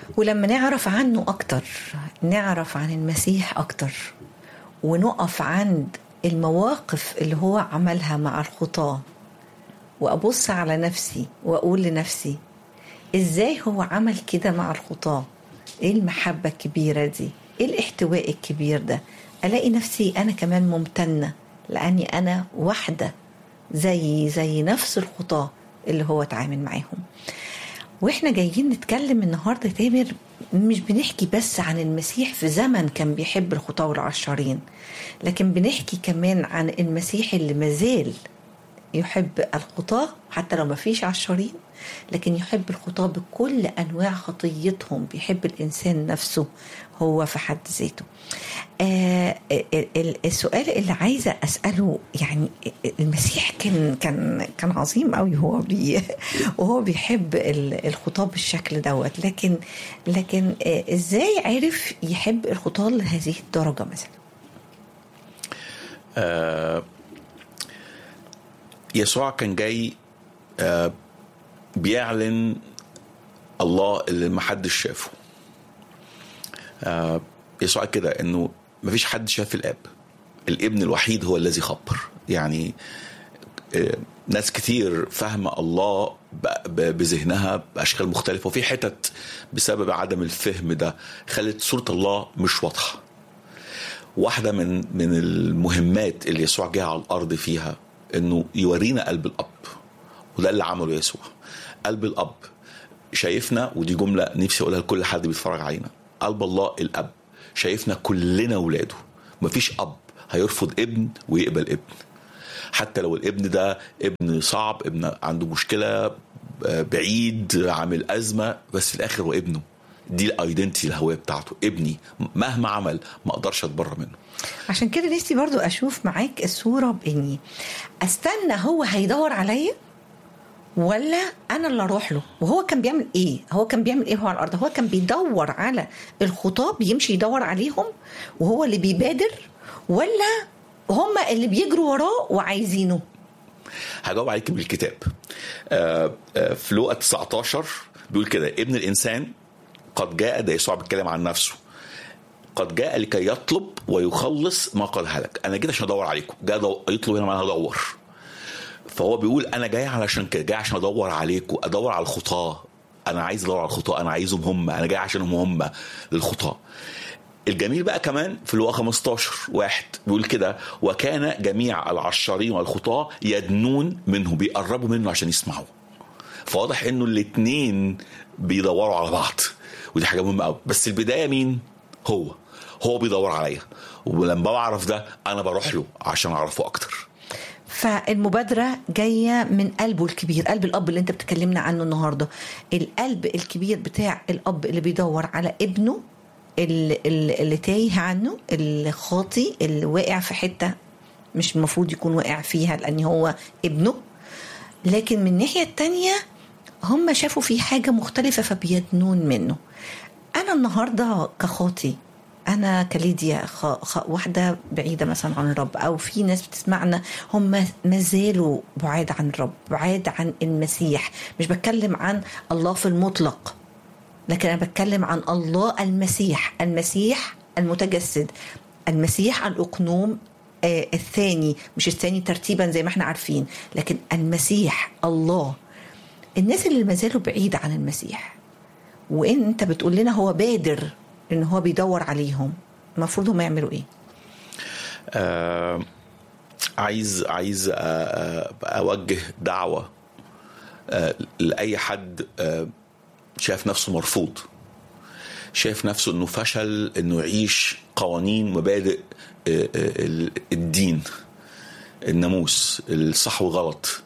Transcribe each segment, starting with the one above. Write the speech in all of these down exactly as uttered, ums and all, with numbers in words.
ولما نعرف عنه أكتر، نعرف عن المسيح أكتر، ونقف عند المواقف اللي هو عملها مع الخطاة، وأبص على نفسي وأقول لنفسي إزاي هو عمل كده مع الخطاة، إيه المحبة الكبيرة دي، إيه الاحتواء الكبير ده، ألاقي نفسي أنا كمان ممتنة لأني أنا واحدة زي زي نفس الخطاة اللي هو اتعامل معاهم. وإحنا جايين نتكلم النهاردة تامر، مش بنحكي بس عن المسيح في زمن كان بيحب الخطاة والعشارين، لكن بنحكي كمان عن المسيح اللي مازال يحب الخطاة حتى لو ما فيش عشارين، لكن يحب الخطاة بكل أنواع خطيتهم، بيحب الإنسان نفسه هو في حد ذاته. آه السؤال اللي عايزة أسأله، يعني المسيح كان كان كان عظيم قوي هو بي وهو بيحب الخطاة بالشكل دوت، لكن لكن آه إزاي عرف يحب الخطاة لهذه الدرجة مثلا؟ آه يسوع كان جاي آه بيعلن الله اللي محدش شافه. آه يسوع كده انه مفيش حد شاف الاب، الابن الوحيد هو الذي خبر. يعني آه ناس كتير فاهمة الله بذهنها بأشكال مختلفة، وفي حتت بسبب عدم الفهم ده خلت صورة الله مش واضحة. واحدة من من المهمات اللي يسوع جاء على الأرض فيها انه يورينا قلب الاب، وده اللي عمله يسوع. قلب الاب شايفنا، ودي جمله نفسي اقولها لكل حد بيتفرج علينا، قلب الله الاب شايفنا كلنا ولاده. مفيش اب هيرفض ابن ويقبل ابن، حتى لو الابن ده ابن صعب، ابن عنده مشكله، بعيد، عامل ازمه، بس في الاخر هو ابنه. دي الايدنتي الهويه بتاعته، ابني مهما عمل ما اقدرش اتبرى منه. عشان كده نفسي برضو اشوف معاك الصوره باني استنى هو هيدور عليا ولا انا اللي اروح له. وهو كان بيعمل ايه؟ هو كان بيعمل ايه هو على الارض؟ هو كان بيدور على الخطاه، بيمشي يدور عليهم وهو اللي بيبادر، ولا هم اللي بيجروا وراه وعايزينه؟ هجاوب عليك بالكتاب. في لوقا تسعتاشر بيقول كده: ابن الانسان قد جاء، ده يسوع بيتكلم عن نفسه، قد جاء لكي يطلب ويخلص ما قد هلك. انا جيت عشان ادور عليكم، جاي يطلب هنا معناها ادور. فهو بيقول انا جاي علشان كده، جاي عشان ادور عليكم، ادور على الخطاه. انا عايز ادور على الخطاه، انا عايزهم هم، انا جاي عشانهم هم للخطاه. الجميل بقى كمان في لوقا خمستاشر واحد بيقول كده: وكان جميع العشارين والخطاه يدنون منه، بيقربوا منه عشان يسمعوا. فواضح انه الاثنين بيدوروا على بعض، ودي حاجه مهمه قوي. بس البدايه مين؟ هو هو بيدور عليا، ولما بعرف ده انا بروح له عشان اعرفه اكتر. فالمبادرة جاية من قلبه الكبير، قلب الأب اللي انت بتكلمنا عنه النهاردة، القلب الكبير بتاع الأب اللي بيدور على ابنه اللي, اللي تايه عنه، اللي خاطي، اللي واقع في حتة مش المفروض يكون واقع فيها لأن هو ابنه. لكن من الناحية التانية هم شافوا فيه حاجة مختلفة فبيدنون منه. أنا النهاردة كخاطي، أنا كليديا خ... خ... واحدة بعيدة مثلا عن الرب، أو في ناس بتسمعنا هم مازالوا بعاد عن الرب، بعاد عن المسيح. مش بتكلم عن الله في المطلق، لكن أنا بتكلم عن الله المسيح، المسيح المتجسد، المسيح الأقنوم آه الثاني، مش الثاني ترتيبا زي ما احنا عارفين، لكن المسيح الله. الناس اللي مازالوا بعيدة عن المسيح، وإن أنت بتقول لنا هو بادر إن هو بيدور عليهم، المفروض هم يعملوا إيه؟ آه عايز عايز آه أوجه دعوة آه لأي حد آه شايف نفسه مرفوض، شايف نفسه إنه فشل إنه يعيش قوانين مبادئ آه آه الدين، الناموس، الصح وغلط،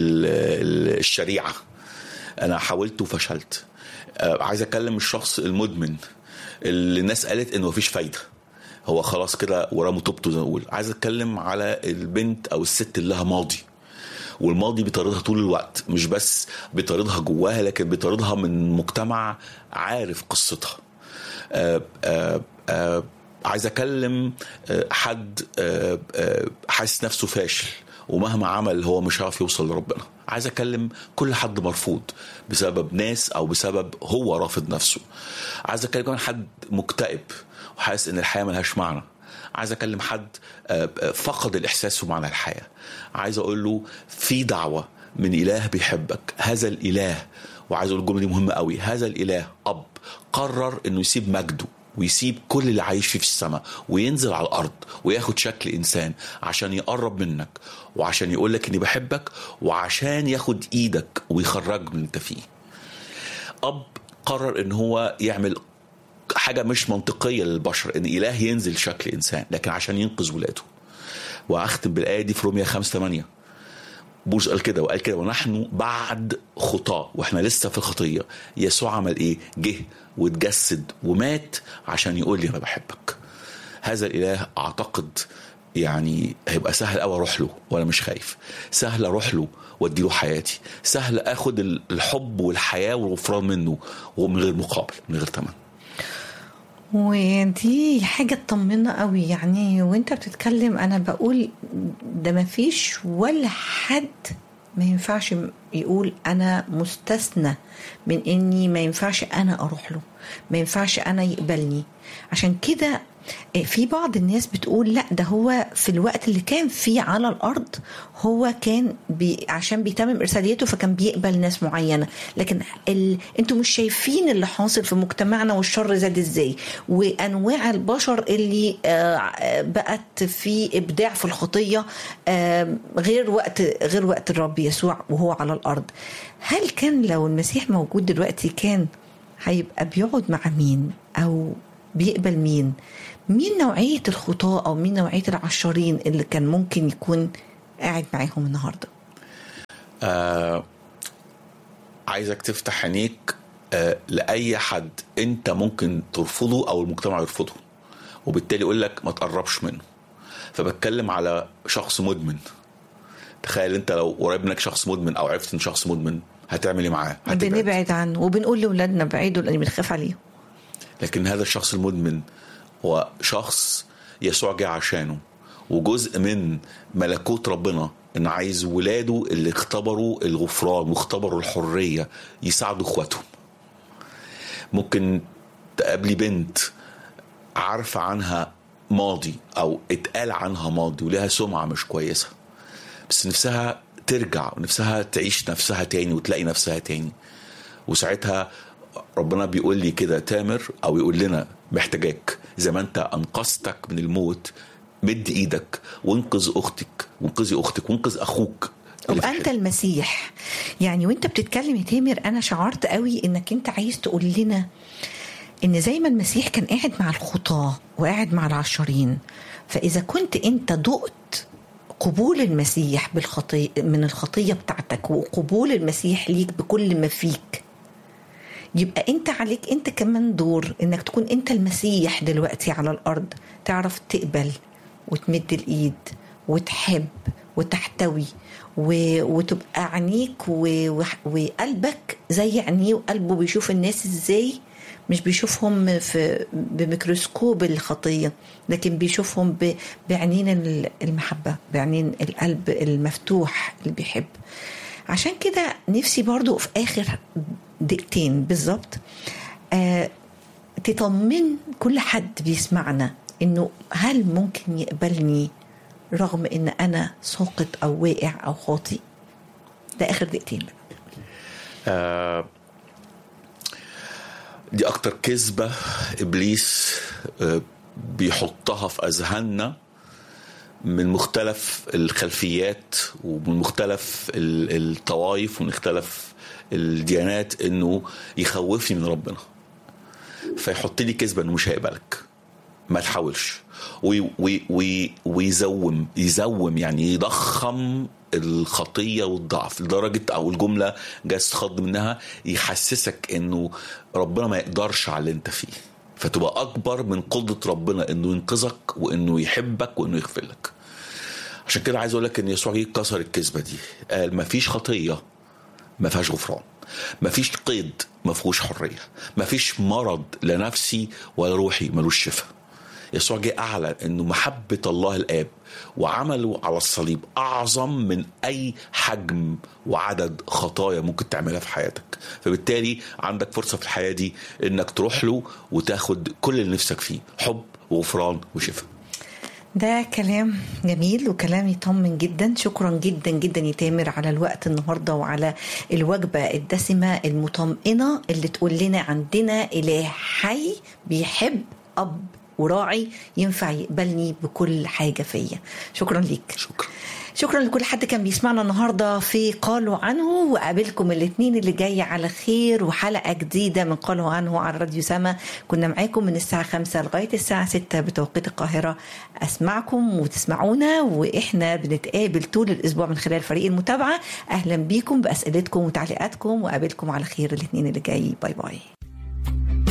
الشريعة. أنا حاولت وفشلت. عايز أكلم الشخص المدمن اللي الناس قالت إنه مفيش فايدة، هو خلاص كده وراه مطبطه زي ما نقول. عايز أتكلم على البنت أو الست اللي لها ماضي، والماضي بيطاردها طول الوقت، مش بس بيطاردها جواها لكن بيطاردها من مجتمع عارف قصتها. آآ آآ آآ عايز أكلم حد حاسس نفسه فاشل ومهما عمل هو مش عارف يوصل لربنا. عايز اكلم كل حد مرفوض بسبب ناس او بسبب هو رافض نفسه. عايز اكلم كمان حد مكتئب وحاسس ان الحياه ملهاش معنى. عايز اكلم حد فقد الاحساس بمعنى الحياه. عايز اقول له في دعوه من اله بيحبك. هذا الاله، وعايز اقول الجمله دي مهمه قوي، هذا الاله اب قرر انه يسيب مجده ويسيب كل اللي عايش فيه في السماء وينزل على الارض وياخد شكل انسان عشان يقرب منك وعشان يقولك اني بحبك وعشان ياخد ايدك ويخرج من اللي انت فيه. اب قرر ان هو يعمل حاجه مش منطقيه للبشر، ان اله ينزل شكل انسان لكن عشان ينقذ ولاده. واختم بالايه دي في رومية خمسة ثمانية. بولس قال كده وقال كده ونحن بعد خطاة، واحنا لسه في الخطيه، يسوع عمل ايه؟ جه واتجسد ومات عشان يقول لي انا بحبك. هذا الاله اعتقد يعني هيبقى سهل قوي اروح له وانا مش خايف، سهل اروح له وادي له حياتي، سهل اخد الحب والحياه والغفران منه ومن غير مقابل، من غير ثمن. ودي حاجة تطمنا قوي يعني. وانت بتتكلم انا بقول ده ما فيش ولا حد ما ينفعش يقول انا مستثنى من اني ما ينفعش انا اروح له، ما ينفعش انا يقبلني. عشان كده في بعض الناس بتقول لا ده هو في الوقت اللي كان فيه على الارض هو كان بي عشان بيتمم ارساليته فكان بيقبل ناس معينه، لكن ال... انتوا مش شايفين اللي حاصل في مجتمعنا والشر زاد ازاي، وانواع البشر اللي آه بقت في ابداع في الخطيه آه غير وقت غير وقت الرب يسوع وهو على الارض. هل كان لو المسيح موجود دلوقتي كان هيبقى بيقعد مع مين او بيقبل مين؟ مين نوعية الخطاة أو مين نوعية العشرين اللي كان ممكن يكون قاعد معاهم النهاردة؟ آه عايزك تفتح عينيك آه لأي حد أنت ممكن ترفضه أو المجتمع يرفضه وبالتالي يقول لك ما تقربش منه. فبتكلم على شخص مدمن. تخيل أنت لو قريب منك شخص مدمن أو عرفت إن شخص مدمن هتعمل إيه معاه؟ بنبعد عنه وبنقول لأولادنا بعيدوا لأن بنخاف عليه. لكن هذا الشخص المدمن هو شخص يسوع جاء عشانه، وجزء من ملكوت ربنا ان عايز ولاده اللي اختبروا الغفران واختبروا الحرية يساعدوا اخواتهم. ممكن تقابلي بنت عارفة عنها ماضي او اتقال عنها ماضي ولها سمعة مش كويسة، بس نفسها ترجع ونفسها تعيش نفسها تاني وتلاقي نفسها تاني. وساعتها ربنا بيقول لي كده تامر او يقول لنا محتاجاك زي ما انت انقذتك من الموت، مد ايدك وانقذ اختك وانقذي اختك وانقذ اخوك. وانت المسيح يعني. وانت بتتكلم يا تامر انا شعرت قوي انك انت عايز تقول لنا ان زي ما المسيح كان قاعد مع الخطاة وقاعد مع العشرين، فاذا كنت انت دقت قبول المسيح بالخطية من الخطية بتاعتك وقبول المسيح ليك بكل ما فيك، يبقى انت عليك انت كمان دور انك تكون انت المسيح دلوقتي على الارض، تعرف تقبل وتمد الايد وتحب وتحتوي وتبقى عينيك وقلبك زي عينيه وقلبه بيشوف الناس ازاي، مش بيشوفهم في بميكروسكوب الخطية لكن بيشوفهم بعينين المحبة، بعينين القلب المفتوح اللي بيحب. عشان كده نفسي برضو في آخر دقيقتين بالظبط آه تطمن كل حد بيسمعنا انه هل ممكن يقبلني رغم ان انا ساقط او واقع او خاطئ. ده اخر دقيقتين بقى. آه دي اكتر كذبة ابليس آه بيحطها في اذهاننا من مختلف الخلفيات ومن مختلف الطوائف ومن مختلف الديانات، انه يخوفني من ربنا فيحط لي كذبه انه مش هيقبلك ما تحاولش، وي وي وي ويزوم يزوم يعني يضخم الخطيه والضعف لدرجه او الجمله جاست خض منها يحسسك انه ربنا ما يقدرش على اللي انت فيه، فتبقى اكبر من قدره ربنا انه ينقذك وانه يحبك وانه يغفر لك. عشان كده عايز اقول لك ان يسوع كسر الكذبه دي، قال ما فيش خطيه ما فيهاش غفران، ما فيش قيد ما فيهوش حريه، ما فيش مرض لا نفسي ولا روحي ملوش شفاء. يسوع جه أعلن أنه محبة الله الآب وعمله على الصليب أعظم من أي حجم وعدد خطايا ممكن تعملها في حياتك. فبالتالي عندك فرصة في الحياة دي أنك تروح له وتاخد كل اللي نفسك فيه، حب وغفران وشفاء. ده كلام جميل وكلام يطمن جدا. شكرا جدا جدا يا تامر على الوقت النهارده وعلى الوجبه الدسمه المطمئنه اللي تقول لنا عندنا إله حي بيحب، أب وراعي ينفع يقبلني بكل حاجه فيا. شكرا ليك. شكرا شكرا لكل حد كان بيسمعنا النهارده في قالوا عنه، وقابلكم الاثنين اللي جاي على خير وحلقه جديده من قالوا عنه على راديو سما. كنا معاكم من الساعه خمسة لغايه الساعه ستة بتوقيت القاهره. اسمعكم وتسمعونا، واحنا بنتقابل طول الاسبوع من خلال فريق المتابعه. اهلا بيكم باسئلتكم وتعليقاتكم، وقابلكم على خير الاثنين اللي جاي. باي باي.